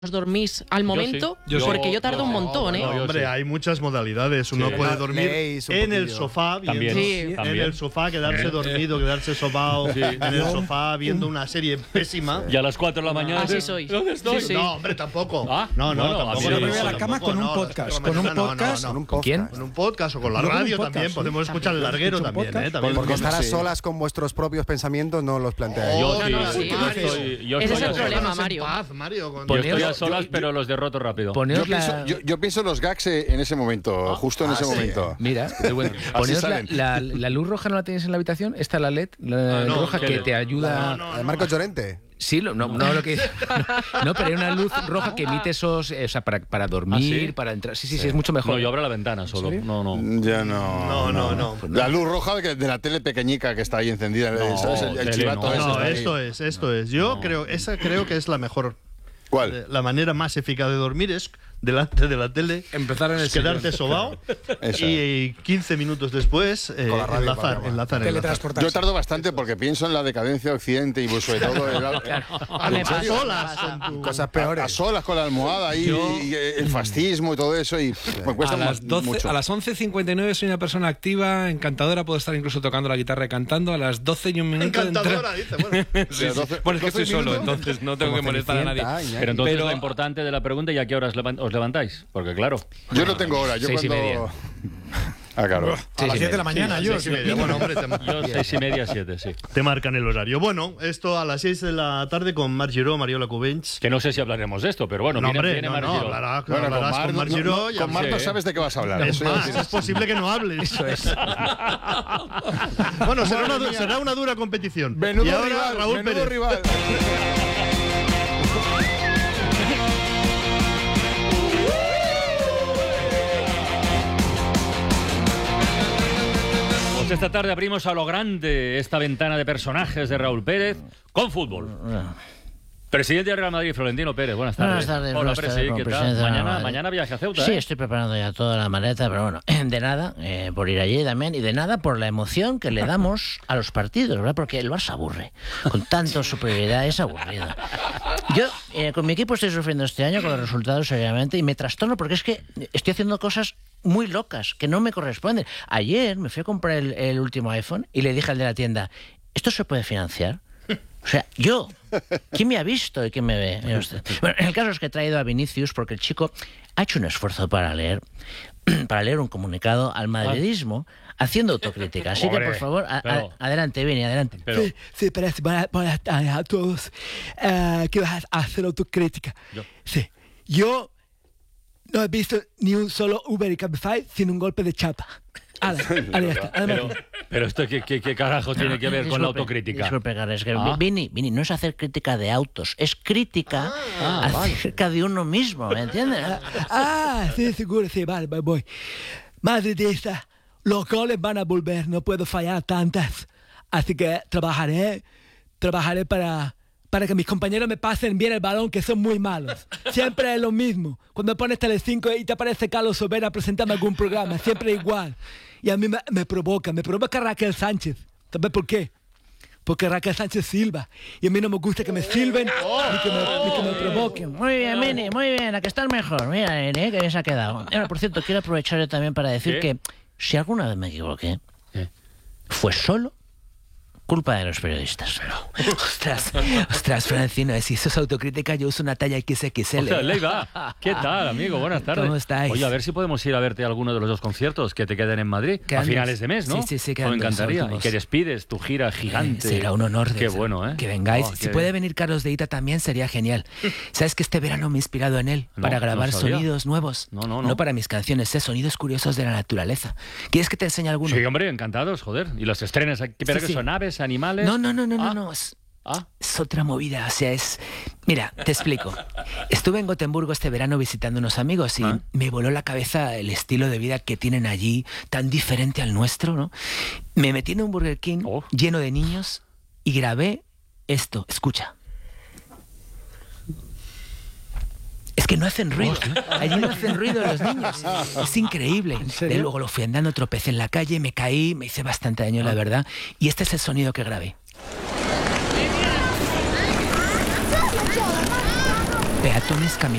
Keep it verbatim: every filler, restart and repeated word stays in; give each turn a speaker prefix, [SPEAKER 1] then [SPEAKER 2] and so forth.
[SPEAKER 1] dormís al momento,
[SPEAKER 2] yo sí.
[SPEAKER 1] porque
[SPEAKER 2] yo,
[SPEAKER 1] yo tardo
[SPEAKER 2] yo,
[SPEAKER 1] un montón,
[SPEAKER 2] no,
[SPEAKER 1] ¿eh?
[SPEAKER 2] no,
[SPEAKER 3] No, hombre,
[SPEAKER 2] sí.
[SPEAKER 3] hay muchas modalidades. Uno
[SPEAKER 2] Sí.
[SPEAKER 3] puede dormir
[SPEAKER 4] Leéis un
[SPEAKER 3] en el
[SPEAKER 4] poquillo.
[SPEAKER 3] sofá, viendo,
[SPEAKER 2] También,
[SPEAKER 1] Sí.
[SPEAKER 3] en
[SPEAKER 2] también.
[SPEAKER 3] el sofá, quedarse
[SPEAKER 2] También.
[SPEAKER 3] dormido, quedarse sobao
[SPEAKER 2] Sí.
[SPEAKER 3] en el sofá viendo una serie pésima.
[SPEAKER 2] Y a las cuatro de la mañana.
[SPEAKER 1] Así sois.
[SPEAKER 2] ¿Dónde estoy?
[SPEAKER 1] Sí, sí.
[SPEAKER 3] No, hombre, tampoco.
[SPEAKER 2] Ah,
[SPEAKER 3] no, no,
[SPEAKER 2] bueno,
[SPEAKER 3] tampoco.
[SPEAKER 2] a mí
[SPEAKER 3] no,
[SPEAKER 2] me
[SPEAKER 3] no,
[SPEAKER 2] voy a la
[SPEAKER 3] tampoco,
[SPEAKER 5] cama con un
[SPEAKER 3] no,
[SPEAKER 5] podcast,
[SPEAKER 3] las
[SPEAKER 5] con un
[SPEAKER 3] mañanas no,
[SPEAKER 5] podcast.
[SPEAKER 3] no,
[SPEAKER 4] Con
[SPEAKER 3] no.
[SPEAKER 4] un podcast.
[SPEAKER 5] ¿Quién?
[SPEAKER 3] Con un podcast o con la
[SPEAKER 5] Yo con un
[SPEAKER 3] radio
[SPEAKER 5] podcast,
[SPEAKER 3] también.
[SPEAKER 5] sí.
[SPEAKER 3] Podemos escuchar el larguero
[SPEAKER 5] ¿Escucho
[SPEAKER 3] también,
[SPEAKER 5] podcast?
[SPEAKER 3] ¿eh? También.
[SPEAKER 4] Porque estar a
[SPEAKER 2] Sí.
[SPEAKER 4] solas con vuestros propios pensamientos no los planteáis.
[SPEAKER 2] Yo
[SPEAKER 3] Oh,
[SPEAKER 2] sí,
[SPEAKER 1] no, no, sí.
[SPEAKER 2] yo estoy, yo
[SPEAKER 1] Ese
[SPEAKER 2] estoy
[SPEAKER 1] es el
[SPEAKER 2] a
[SPEAKER 1] problema,
[SPEAKER 2] solas.
[SPEAKER 1] Mario.
[SPEAKER 3] En paz, Mario, con-
[SPEAKER 2] Yo estoy
[SPEAKER 5] Poneos-
[SPEAKER 2] a solas,
[SPEAKER 5] yo-
[SPEAKER 2] pero los derroto rápido.
[SPEAKER 5] Poneos
[SPEAKER 6] Yo pienso,
[SPEAKER 5] la...
[SPEAKER 6] yo, yo pienso en los gags eh, en ese momento, justo en
[SPEAKER 3] ah,
[SPEAKER 6] ese
[SPEAKER 3] sí.
[SPEAKER 6] momento.
[SPEAKER 5] Mira, qué bueno. Poneos la,
[SPEAKER 6] salen.
[SPEAKER 5] la, la luz roja no la tenéis en la habitación. Esta la L E D, la
[SPEAKER 3] Ah, no,
[SPEAKER 5] roja
[SPEAKER 3] no,
[SPEAKER 5] que
[SPEAKER 3] no.
[SPEAKER 5] te ayuda.
[SPEAKER 3] No, no,
[SPEAKER 4] La de Marcos Llorente.
[SPEAKER 5] Sí, lo- no, no lo que. No, no, pero hay una luz roja que emite esos, eh, o sea, para, para dormir,
[SPEAKER 2] ¿Ah, sí?
[SPEAKER 5] para entrar. Sí, sí, sí, es mucho mejor.
[SPEAKER 2] No, yo abro la ventana solo.
[SPEAKER 5] ¿En serio?
[SPEAKER 2] No, no.
[SPEAKER 6] Ya no.
[SPEAKER 3] No, no, no.
[SPEAKER 6] La luz roja de de la tele pequeñica que está ahí encendida.
[SPEAKER 2] No,
[SPEAKER 6] ¿sabes? El, el
[SPEAKER 2] tele
[SPEAKER 6] chivato
[SPEAKER 2] no.
[SPEAKER 6] ese
[SPEAKER 3] No,
[SPEAKER 6] está ahí.
[SPEAKER 3] esto es, esto es. Yo
[SPEAKER 2] No.
[SPEAKER 3] creo, esa creo que es la mejor.
[SPEAKER 6] ¿Cuál?
[SPEAKER 3] Eh, La manera más eficaz de dormir es delante de la tele,
[SPEAKER 5] Empezar en el
[SPEAKER 3] quedarte sobao
[SPEAKER 6] Esa.
[SPEAKER 3] y quince minutos después eh,
[SPEAKER 4] Con la radio
[SPEAKER 3] enlazar,
[SPEAKER 4] para llamar.
[SPEAKER 3] enlazar, enlazar.
[SPEAKER 5] Teletransportarse.
[SPEAKER 6] Yo tardo bastante porque pienso en la decadencia de Occidente y pues, sobre todo el,
[SPEAKER 3] A
[SPEAKER 1] Me
[SPEAKER 3] las
[SPEAKER 1] pasa,
[SPEAKER 3] solas
[SPEAKER 1] me pasa.
[SPEAKER 3] con tu-
[SPEAKER 4] Cosas
[SPEAKER 6] a, a
[SPEAKER 4] peores.
[SPEAKER 6] solas con la almohada ahí,
[SPEAKER 5] Yo-
[SPEAKER 6] y, eh, el fascismo y todo eso y pff, me cuesta
[SPEAKER 7] A las,
[SPEAKER 6] más-
[SPEAKER 7] doce,
[SPEAKER 6] mucho.
[SPEAKER 7] a las once cincuenta y nueve soy una persona activa, encantadora, puedo estar incluso tocando la guitarra y cantando. A las doce y un minuto...
[SPEAKER 3] Encantadora, dice. Bueno,
[SPEAKER 7] Sí, sí.
[SPEAKER 6] doce-
[SPEAKER 7] Bueno, es que estoy
[SPEAKER 6] doce
[SPEAKER 7] solo,
[SPEAKER 6] minutos.
[SPEAKER 7] entonces no tengo
[SPEAKER 4] Como
[SPEAKER 7] que molestar a nadie.
[SPEAKER 4] Cenicienta, Iñaki.
[SPEAKER 2] Pero entonces
[SPEAKER 7] Pero-
[SPEAKER 2] lo importante de la pregunta, ¿y a qué horas levan- os levantáis? Porque claro.
[SPEAKER 6] Yo no tengo hora, yo
[SPEAKER 5] Seis y
[SPEAKER 6] cuando...
[SPEAKER 5] media.
[SPEAKER 6] Ah, claro.
[SPEAKER 5] Sí,
[SPEAKER 8] A las
[SPEAKER 5] sí,
[SPEAKER 8] siete de la mañana,
[SPEAKER 3] sí,
[SPEAKER 8] yo.
[SPEAKER 3] seis y media. Bueno, hombre, te,
[SPEAKER 2] Yo seis y media, siete, sí.
[SPEAKER 3] te marcan el horario. Bueno, esto a las seis de la tarde con Marc Giró, Mariola Cubens.
[SPEAKER 2] Que no sé si hablaremos de esto, pero bueno,
[SPEAKER 3] No,
[SPEAKER 2] viene,
[SPEAKER 3] hombre,
[SPEAKER 2] viene
[SPEAKER 3] no,
[SPEAKER 2] Marc
[SPEAKER 3] no,
[SPEAKER 2] Giró.
[SPEAKER 3] hablará-
[SPEAKER 6] Bueno, con
[SPEAKER 3] hablarás
[SPEAKER 6] Mar,
[SPEAKER 3] con
[SPEAKER 6] no,
[SPEAKER 3] Marc
[SPEAKER 6] no,
[SPEAKER 3] Giró.
[SPEAKER 6] no,
[SPEAKER 3] y
[SPEAKER 6] con Mar no
[SPEAKER 2] sí.
[SPEAKER 6] sabes de qué vas a hablar.
[SPEAKER 3] Es
[SPEAKER 6] eso ya
[SPEAKER 3] más,
[SPEAKER 6] tienes-
[SPEAKER 3] es posible que no hables.
[SPEAKER 5] Eso es.
[SPEAKER 3] Bueno, será una,
[SPEAKER 6] Madre mía.
[SPEAKER 3] será una dura competición.
[SPEAKER 6] Menudo
[SPEAKER 3] y ahora
[SPEAKER 6] rival,
[SPEAKER 3] Raúl
[SPEAKER 6] menudo
[SPEAKER 3] Pérez.
[SPEAKER 6] rival.
[SPEAKER 2] Pues esta tarde abrimos a lo grande esta ventana de personajes de Raúl Pérez con fútbol. Presidente del Real Madrid, Florentino Pérez, buenas tardes.
[SPEAKER 9] Buenas tardes,
[SPEAKER 2] Hola,
[SPEAKER 9] buenas
[SPEAKER 2] Presi,
[SPEAKER 9] tardes,
[SPEAKER 2] ¿qué
[SPEAKER 9] como
[SPEAKER 2] tal?
[SPEAKER 9] presidente de la
[SPEAKER 2] Mañana,
[SPEAKER 9] Madrid.
[SPEAKER 2] mañana viaje a Ceuta,
[SPEAKER 9] Sí,
[SPEAKER 2] ¿eh?
[SPEAKER 9] estoy preparando ya toda la maleta, pero bueno, de nada, eh, por ir allí también, y de nada por la emoción que le damos a los partidos, ¿verdad? Porque el Barça aburre, con tanto superioridad es aburrido. Yo, eh, con mi equipo estoy sufriendo este año con los resultados seriamente y me trastorno porque es que estoy haciendo cosas muy locas que no me corresponden. Ayer me fui a comprar el, el último iPhone y le dije al de la tienda, ¿esto se puede financiar? O sea, yo, ¿quién me ha visto y quién me ve? Mira usted. Bueno, el caso es que he traído a Vinicius porque el chico ha hecho un esfuerzo para leer, para leer un comunicado al madridismo haciendo autocrítica. Así que, por
[SPEAKER 2] Hombre,
[SPEAKER 9] favor, a- a-
[SPEAKER 2] pero-
[SPEAKER 9] adelante, Vini, adelante.
[SPEAKER 2] Pero,
[SPEAKER 8] Sí, sí, pero buenas, buenas tardes a todos. Eh, ¿Qué vas a hacer autocrítica?
[SPEAKER 2] Yo.
[SPEAKER 8] Sí. Yo no he visto ni un solo Uber y Cabify sin un golpe de chapa. Ale, ale, ya está.
[SPEAKER 2] pero,
[SPEAKER 8] Además,
[SPEAKER 2] pero esto, ¿qué, qué, qué carajo tiene que ver con la
[SPEAKER 9] Disculpe,
[SPEAKER 2] autocrítica?
[SPEAKER 9] Disculpe, Carles, que
[SPEAKER 2] Ah.
[SPEAKER 9] Vini, Vini, no es hacer crítica de autos, es crítica
[SPEAKER 2] Ah,
[SPEAKER 9] acerca de uno mismo, ¿me entiendes?
[SPEAKER 8] ah, sí, seguro, sí, vale, voy, voy. Madridista, los goles van a volver, no puedo fallar tantas. Así que trabajaré, trabajaré para, para que mis compañeros me pasen bien el balón, que son muy malos. Siempre es lo mismo. Cuando pones Telecinco y te aparece Carlos Sobera presentando algún programa, siempre igual. Y a mí me, me provoca, me provoca Raquel Sánchez. ¿Sabes por qué? Porque Raquel Sánchez silba. Y a mí no me gusta que me silben ni que me, ni que me provoquen.
[SPEAKER 9] Muy bien, Vini, muy bien, a que estás mejor. Mira, Vini, que bien se ha quedado. Ahora, por cierto, quiero aprovechar yo también para decir
[SPEAKER 2] ¿Qué?
[SPEAKER 9] que si alguna vez me equivoqué,
[SPEAKER 2] ¿Qué?
[SPEAKER 9] fue solo culpa de los periodistas.
[SPEAKER 8] Ostras, ostras, Francino, si eso es autocrítica, yo uso una talla equis equis ele.
[SPEAKER 2] O sea, Leiva, ¿qué tal, amigo? Buenas tardes.
[SPEAKER 8] ¿Cómo estáis?
[SPEAKER 2] Oye, a ver si podemos ir a verte a alguno de los dos conciertos que te queden en Madrid
[SPEAKER 8] Quedan
[SPEAKER 2] a finales
[SPEAKER 8] dos.
[SPEAKER 2] de mes, ¿no?
[SPEAKER 8] Sí, sí, sí,
[SPEAKER 2] Me
[SPEAKER 8] quedan dos
[SPEAKER 2] encantaría. Y
[SPEAKER 8] últimos.
[SPEAKER 2] que despides tu gira gigante.
[SPEAKER 8] Eh, será un honor. de
[SPEAKER 2] Qué
[SPEAKER 8] eso.
[SPEAKER 2] bueno, ¿eh?
[SPEAKER 8] Que vengáis.
[SPEAKER 2] Oh,
[SPEAKER 8] si
[SPEAKER 2] qué
[SPEAKER 8] puede
[SPEAKER 2] bien.
[SPEAKER 8] venir Carlos de Ita también sería genial. ¿Sabes que este verano me he inspirado en él
[SPEAKER 2] No,
[SPEAKER 8] para
[SPEAKER 2] no
[SPEAKER 8] grabar
[SPEAKER 2] sabía.
[SPEAKER 8] sonidos nuevos?
[SPEAKER 2] No, no, no.
[SPEAKER 8] para mis canciones, eh, sonidos curiosos de la naturaleza. ¿Quieres que te enseñe alguno?
[SPEAKER 2] Sí, hombre, encantados, joder. Y los estrenes aquí, pero
[SPEAKER 8] Sí,
[SPEAKER 2] que
[SPEAKER 8] sí.
[SPEAKER 2] son aves, animales.
[SPEAKER 8] No, no, no, no,
[SPEAKER 2] Ah,
[SPEAKER 8] no, no. Es,
[SPEAKER 2] Ah,
[SPEAKER 8] es otra movida. O sea, es. Mira, te explico. Estuve en Gotemburgo este verano visitando unos amigos y
[SPEAKER 2] Ah.
[SPEAKER 8] me voló la cabeza el estilo de vida que tienen allí, tan diferente al nuestro, ¿no? Me metí en un Burger King
[SPEAKER 2] Oh.
[SPEAKER 8] lleno de niños y grabé esto. Escucha. Es que no hacen ruido. Allí no hacen ruido los niños. Es increíble. De luego lo fui andando, tropecé en la calle, me caí, me hice bastante daño, la verdad. Y este es el sonido que grabé.
[SPEAKER 5] peatones caminando